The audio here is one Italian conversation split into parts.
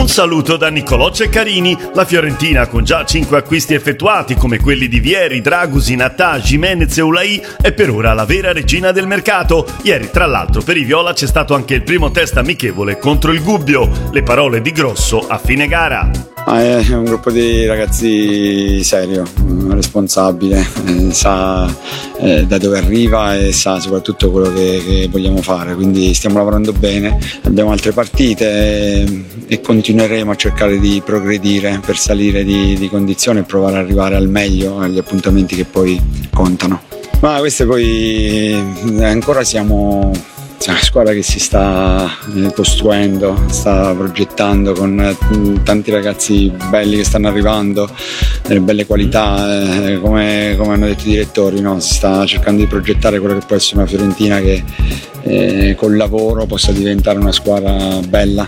Un saluto da Niccolò Ceccarini. La Fiorentina, con già 5 acquisti effettuati come quelli di Vieri, Dragusin, Attà, Gimenez e Ulai, è per ora la vera regina del mercato. Ieri, tra l'altro, per i viola c'è stato anche il primo test amichevole contro il Gubbio. Le parole di Grosso a fine gara. È un gruppo di ragazzi serio, responsabile, sa da dove arriva e sa soprattutto quello che vogliamo fare, quindi stiamo lavorando bene, abbiamo altre partite e continueremo a cercare di progredire per salire di condizione e provare ad arrivare al meglio agli appuntamenti che poi contano. Ma queste poi ancora siamo una squadra che si sta costruendo, sta progettando con tanti ragazzi belli che stanno arrivando, delle belle qualità, come hanno detto i direttori, no? Si sta cercando di progettare quello che può essere una Fiorentina che col lavoro possa diventare una squadra bella.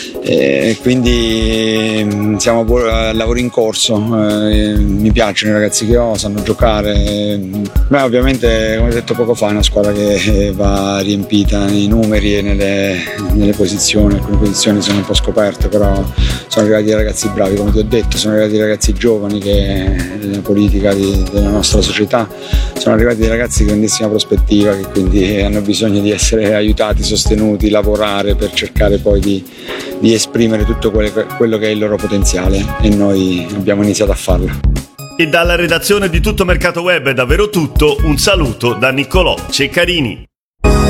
Quindi siamo a lavoro in corso, mi piacciono i ragazzi che ho, sanno giocare. Ovviamente, come ho detto poco fa, è una squadra che va riempita nei numeri e nelle posizioni. Alcune posizioni sono un po' scoperte, però sono arrivati dei ragazzi bravi, come ti ho detto, sono arrivati dei ragazzi giovani che nella politica della nostra società sono arrivati dei ragazzi di grandissima prospettiva, che quindi hanno bisogno di essere aiutati, sostenuti, lavorare per cercare poi di esprimere tutto quello che è il loro potenziale, e noi abbiamo iniziato a farlo. E dalla redazione di Tutto Mercato Web è davvero tutto. Un saluto da Niccolò Ceccarini.